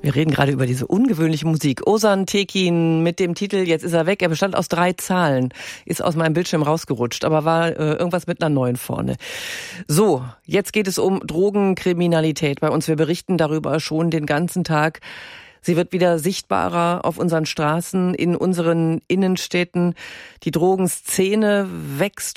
Wir reden gerade über diese ungewöhnliche Musik. Ozan Tekin mit dem Titel Jetzt ist er weg. Er bestand aus 3 Zahlen, ist aus meinem Bildschirm rausgerutscht, aber war irgendwas mit einer 9 vorne. So, jetzt geht es um Drogenkriminalität bei uns. Wir berichten darüber schon den ganzen Tag. Sie wird wieder sichtbarer auf unseren Straßen, in unseren Innenstädten. Die Drogenszene wächst